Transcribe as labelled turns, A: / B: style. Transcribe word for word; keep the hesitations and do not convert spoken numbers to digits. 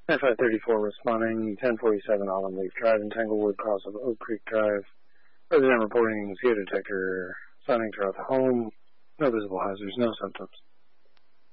A: F I thirty-four responding, ten forty-seven Autumn Leaf Drive in Tanglewood, cross of Oak Creek Drive. Resident reporting C O detector sounding throughout the home. No visible hazards, no symptoms.